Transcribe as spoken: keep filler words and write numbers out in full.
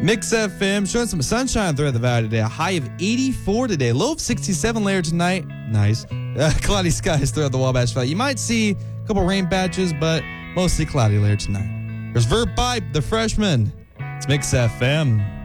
Mix F M showing some sunshine throughout the valley today. A high of eighty-four today. Low of sixty-seven later tonight. Nice. Uh, cloudy skies throughout the Wabash Valley. You might see a couple rain patches, but mostly cloudy later tonight. There's Vert Pipe, the freshman. It's Mix F M.